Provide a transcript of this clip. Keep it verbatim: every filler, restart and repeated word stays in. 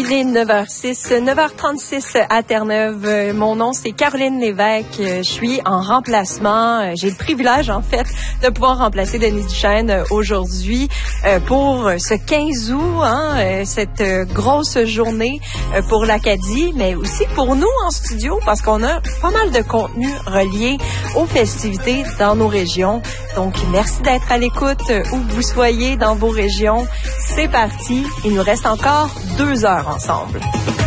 Il est neuf heures six, neuf heures trente-six à Terre-Neuve. Mon nom, c'est Caroline Lévesque. Je suis en remplacement. J'ai le privilège, en fait, de pouvoir remplacer Denis Duchesne aujourd'hui pour ce quinze août, hein, cette grosse journée pour l'Acadie, mais aussi pour nous en studio, parce qu'on a pas mal de contenu relié aux festivités dans nos régions. Donc, merci d'être à l'écoute où que vous soyez dans vos régions. C'est parti. Il nous reste encore deux heures ensemble.